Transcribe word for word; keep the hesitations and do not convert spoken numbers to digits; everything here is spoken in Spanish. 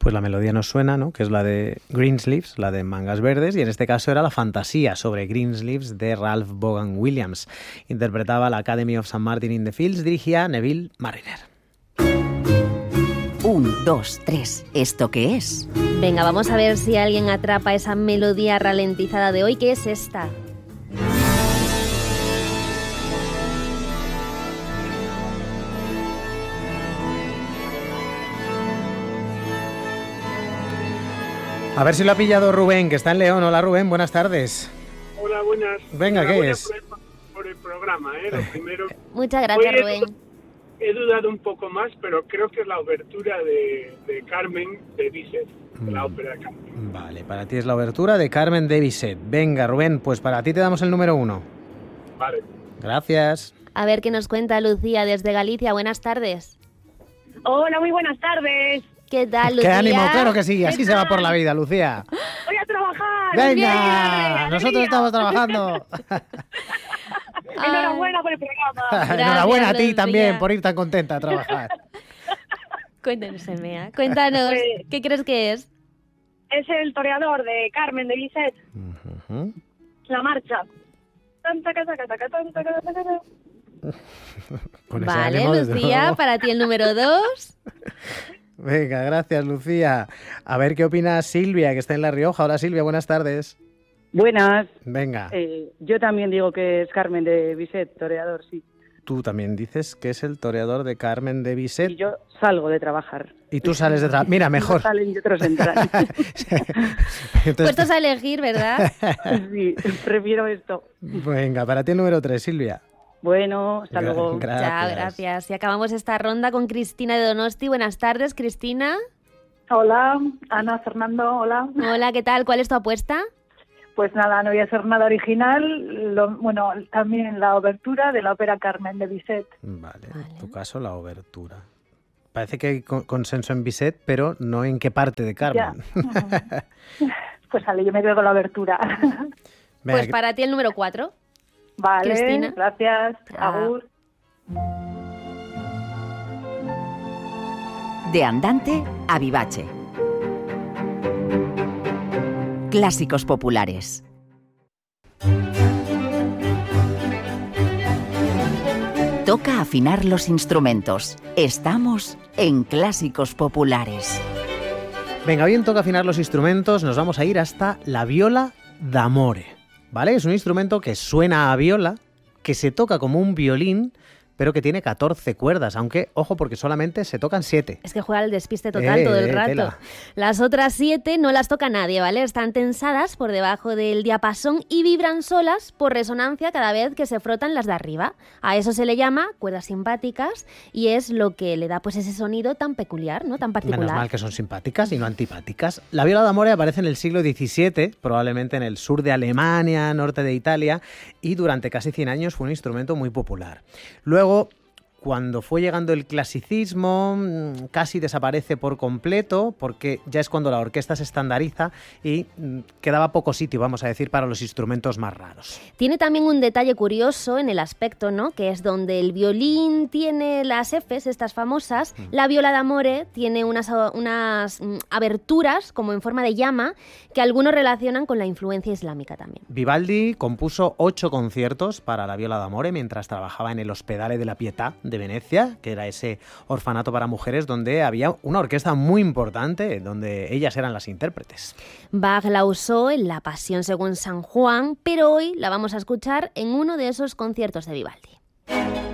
Pues la melodía nos suena, ¿no? Que es la de Greensleeves, la de Mangas Verdes, y en este caso era la fantasía sobre Greensleeves de Ralph Vaughan Williams. Interpretaba la Academy of Saint Martin in the Fields, dirigía Neville Marriner. Un, dos, tres. ¿Esto qué es? Venga, vamos a ver si alguien atrapa esa melodía ralentizada de hoy. ¿Qué es esta? A ver si lo ha pillado Rubén, que está en León. Hola Rubén, buenas tardes. Hola, buenas. Venga, ¿qué es? Por el, por el programa, ¿eh? Lo primero. Muchas gracias, Hoy Rubén. He, he dudado un poco más, pero creo que es la obertura de, de Carmen de Bizet, de la ópera de Carmen. Vale, para ti es la obertura de Carmen de Bizet. Venga, Rubén, pues para ti te damos el número uno. Vale. Gracias. A ver qué nos cuenta Lucía desde Galicia. Buenas tardes. Hola, muy buenas tardes. ¿Qué tal, Lucía? ¡Qué ánimo! Claro que sí, así se va por la vida, Lucía. Voy a trabajar. ¡Venga! Bien, ¡Nosotros alegría. estamos trabajando! Enhorabuena por el programa. Gracias, Enhorabuena a ti Lucía. también por ir tan contenta a trabajar. Cuéntanos, Emea. Cuéntanos, Pues- ¿qué crees que es? Es el toreador de Carmen de Bizet. Ujú. La marcha. Tan, taca, taca, taca, tan, taca, taca, taca. Con ese Vale, ánimo, desde Lucía, luego. para ti el número dos. Venga, gracias, Lucía. A ver qué opina Silvia, que está en La Rioja. Hola, Silvia, buenas tardes. Buenas. Venga, Eh, yo también digo que es Carmen de Bizet, toreador, sí. tú también dices que es el toreador de Carmen de Bizet Y yo salgo de trabajar. y tú sales de trabajar. Mira, mejor. Unos salen y otros entran. Entonces, Puestos a elegir, ¿verdad? Sí, prefiero esto. venga, para ti el número tres, Silvia. Bueno, hasta Gra- luego. gracias. Ya, gracias. Y acabamos esta ronda con Cristina de Donosti. Buenas tardes, Cristina. Hola, Ana, Fernando, hola. Hola, ¿qué tal? ¿Cuál es tu apuesta? Pues nada, no voy a hacer nada original. Lo- bueno, también la obertura de la ópera Carmen de Bizet. Vale, en tu caso la obertura. Parece que hay con- consenso en Bizet, pero no en qué parte de Carmen. Ya. Pues sale, yo me quedo con la obertura. Venga, Pues para ti el número cuatro. Vale, Cristina. gracias. Chao. Agur. De andante a vivace. Clásicos populares. Toca afinar los instrumentos. Estamos en Clásicos Populares. Venga, bien, toca afinar los instrumentos. Nos vamos a ir hasta la viola d'amore. ¿Vale? Es un instrumento que suena a viola, que se toca como un violín, pero que tiene catorce cuerdas, aunque, ojo, porque solamente se tocan siete. Es que juega al despiste total Eh, todo el eh, rato. tela. Las otras siete no las toca nadie, ¿vale? Están tensadas por debajo del diapasón y vibran solas por resonancia cada vez que se frotan las de arriba. A eso se le llama cuerdas simpáticas y es lo que le da pues ese sonido tan peculiar, ¿no? Tan particular. Menos mal que son simpáticas y no antipáticas. La viola d'amore aparece en el siglo diecisiete, probablemente en el sur de Alemania, norte de Italia, y durante casi cien años fue un instrumento muy popular. Luego, cuando fue llegando el clasicismo, casi desaparece por completo, porque ya es cuando la orquesta se estandariza y quedaba poco sitio, vamos a decir, para los instrumentos más raros. Tiene también un detalle curioso en el aspecto, ¿no? Que es donde el violín tiene las Fs, estas famosas, mm. la viola d'amore tiene unas, unas mm, aberturas como en forma de llama que algunos relacionan con la influencia islámica también. Vivaldi compuso ocho conciertos para la viola d'amore mientras trabajaba en el Ospedale de la Pietà de Venecia, que era ese orfanato para mujeres donde había una orquesta muy importante, donde ellas eran las intérpretes. Bach la usó en La Pasión según San Juan, pero hoy la vamos a escuchar en uno de esos conciertos de Vivaldi.